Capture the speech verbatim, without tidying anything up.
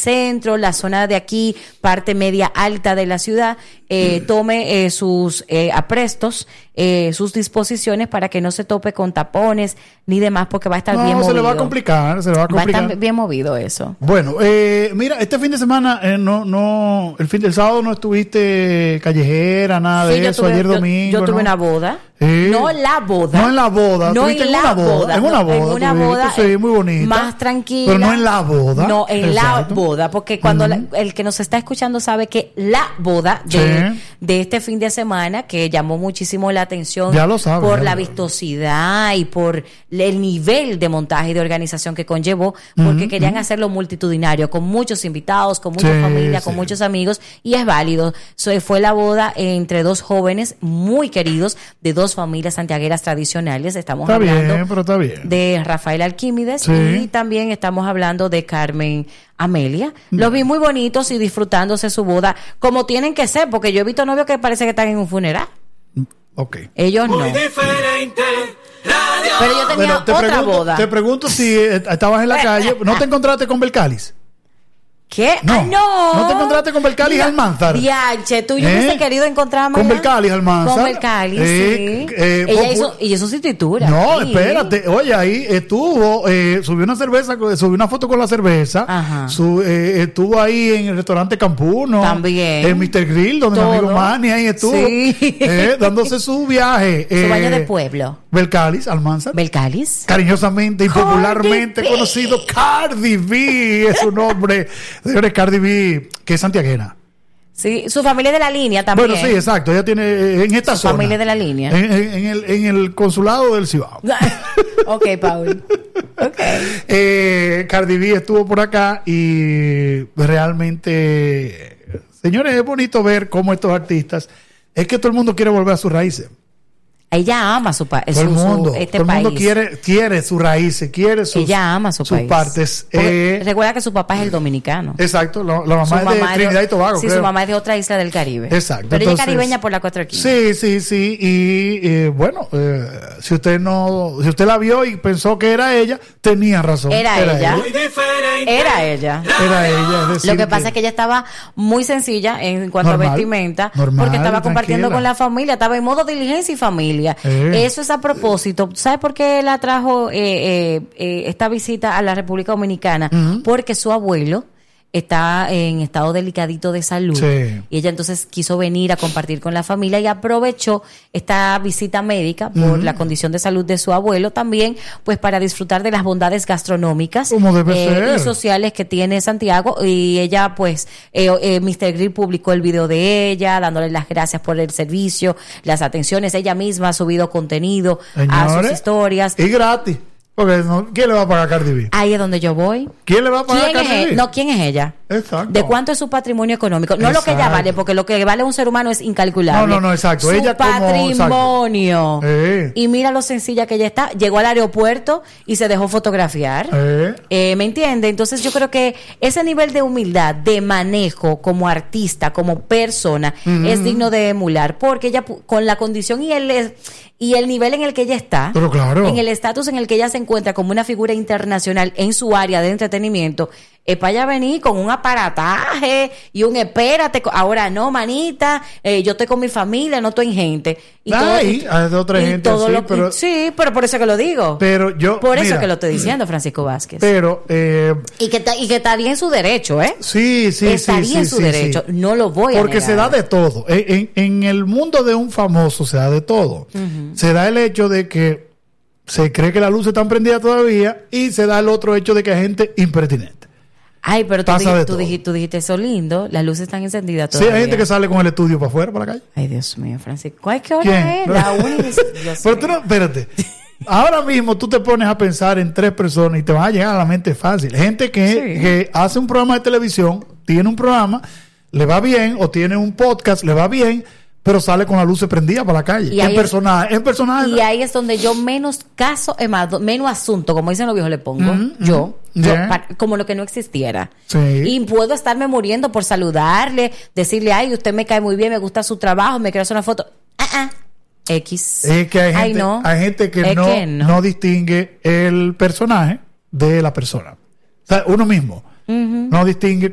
centro, la zona de aquí, parte media alta de la ciudad, eh, tome eh, sus eh, aprestos, eh, sus disposiciones para que no se tope con tapones ni demás, porque va a estar no, bien movido. No, se le va a complicar, se le va a complicar. Va a estar bien movido eso. Bueno, eh, mira, este fin de semana, eh, no, no, el fin del sábado no estuviste callejera, nada Sí, de yo eso, tuve- ayer yo- domingo. Yo tuve ¿no? una boda. Sí. No la boda. No en la boda. No Tuviste en en la una boda. boda. En una no, boda. En una tuviste, boda. sí, muy bonita. Más tranquila. Pero no en la boda. No, en Exacto. la boda. Porque cuando Ujú. la- el que nos está escuchando sabe que la boda de, Sí. de este fin de semana, que llamó muchísimo la atención Ya lo sabe, por ya la lo- vistosidad y por el nivel de montaje y de organización que conllevó, porque Ujú, querían ujú. hacerlo multitudinario, con muchos invitados, con mucha Sí, familia, sí. con muchos amigos, y es válido. So, fue la boda entre dos jóvenes muy queridos de dos familias santiagueras tradicionales. Estamos Está hablando bien, pero está bien. de Rafael Alquímides Sí. y también estamos hablando de Carmen Amelia. Los vi muy bonitos y disfrutándose su boda, como tienen que ser, porque yo he visto novios que parece que están en un funeral. Ok. Ellos no. Muy diferente. Radio. Pero yo tenía Bueno, te otra pregunto, boda. te pregunto si eh, estabas en la calle, ¿no te encontraste con Belcalis? ¿Qué? No. ¡Ay, no! ¿No te encontraste con Belcalis Mira, Almanzar? Diache, tú y yo ¿Eh? hubiese querido encontrarme. Con allá. Belcalis Almanzar. Con Belcalis, Eh, sí. eh, Ella popu- hizo, y hizo su escritura. No, sí. espérate. Oye, ahí estuvo, eh, subió una cerveza, subió una foto con la cerveza. Ajá. Su, eh, estuvo ahí en el restaurante Campuno. También. En mister Grill, donde mi amigo Todo. Manny ahí estuvo. Sí. eh, dándose su viaje. Su eh, baño de pueblo. Belcalis Almanzar. Belcalis. Cariñosamente y Cardi popularmente B. conocido Cardi B es su nombre. Señores, Cardi B, que es santiaguera. Sí, su familia de la línea también. Bueno, sí, exacto. Ella tiene eh, en esta Su zona. familia de la línea. En, en- en el, en el consulado del Cibao. Ok, Paul. Ok. Eh, Cardi B estuvo por acá y realmente, señores, es bonito ver cómo estos artistas, es que todo el mundo quiere volver a sus raíces. Ella ama su país. Todo el mundo, este todo el mundo país. quiere, quiere sus raíces, quiere sus, Ella ama su sus país. partes. Porque Eh, recuerda que su papá es el dominicano. exacto, la, la mamá Su es de Trinidad y Tobago. Sí, creo. su mamá es de otra isla del Caribe. Exacto. Pero ella es entonces- caribeña por la cuatro esquinas. Sí, sí, sí. Y eh, bueno, eh, si usted no, si usted la vio y pensó que era ella, tenía razón. Era ella. Muy diferente. Era ella. Era ella. Es decir, Lo que pasa es que ella estaba muy sencilla en cuanto Normal, a vestimenta, normal, porque estaba compartiendo tranquila. con la familia, estaba en modo diligencia y familia. Eh. Eso es a propósito. ¿Sabes por qué la trajo eh, eh, eh, esta visita a la República Dominicana? Ujú. Porque su abuelo está en estado delicadito de salud. Sí. Y ella entonces quiso venir a compartir con la familia y aprovechó esta visita médica por Ujú. la condición de salud de su abuelo también, pues para disfrutar de las bondades gastronómicas Como debe eh, ser. y sociales que tiene Santiago. Y ella, pues, eh, eh, mister Grill publicó el video de ella, dándole las gracias por el servicio, las atenciones. Ella misma ha subido contenido a sus Señores, historias. Y gratis. Porque no, ¿quién le va a pagar a Cardi B? Ahí es donde yo voy. ¿Quién le va a pagar a ¿Quién es Cardi ella? B? No, ¿quién es ella? Exacto. ¿De cuánto es su patrimonio económico? No lo que ella Exacto. vale, porque lo que vale un ser humano es incalculable. No, no, no, exacto. Su Ella como- patrimonio. Eh. Y mira lo sencilla que ella está. Llegó al aeropuerto y se dejó fotografiar. Eh. Eh, ¿Me entiende? Entonces yo creo que ese nivel de humildad, de manejo como artista, como persona, Ujú. es digno de emular, porque ella pu- con la condición y el y el nivel en el que ella está, Pero claro. en el estatus en el que ella se encuentra como una figura internacional en su área de entretenimiento, es para allá venir con un aparataje y un espérate, co- ahora no, manita, eh, yo estoy con mi familia, no estoy en gente. Y Ay, y- hay de otra y gente todo así, lo- pero- sí, pero por eso que lo digo. Pero yo. por eso mira, que lo estoy diciendo, Francisco Vázquez. Pero, eh, Y que, ta- y que estaría en su derecho, ¿eh? sí, sí, estaría sí. en sí, su sí, derecho. sí. No lo voy a Porque se da negar. de todo. En, en- en el mundo de un famoso se da de todo. Se da el hecho de que se cree que las luces están prendidas todavía y se da el otro hecho de que hay gente impertinente. Ay, pero tú, Pasa dij- de tú, todo. dijiste, tú dijiste eso lindo. Las luces están encendidas Sí, todavía. hay gente que sale con el estudio para afuera, para la calle. Ay, Dios mío, Francisco. ¿Cuál qué hora ¿Quién? es? La una y diez- Dios Pero tú mío. no, espérate. Ahora mismo tú te pones a pensar en tres personas y te va a llegar a la mente fácil. Gente que, Sí. que hace un programa de televisión, tiene un programa, le va bien, o tiene un podcast, le va bien, pero sale con la luz prendida para la calle. Y En ahí es- personaje, en personaje. Y ahí es donde yo menos caso, es más, do- menos asunto, como dicen los viejos, le pongo. Ujú, yo, ujú. yo Yeah. pa- como lo que no existiera. Sí. Y puedo estarme muriendo por saludarle, decirle, ay, usted me cae muy bien, me gusta su trabajo, me quiero hacer una foto. Ah, ah. X. Es que hay Ay, gente, no. hay gente que, Es no, que no. no. distingue el personaje de la persona. O sea, uno mismo no distingue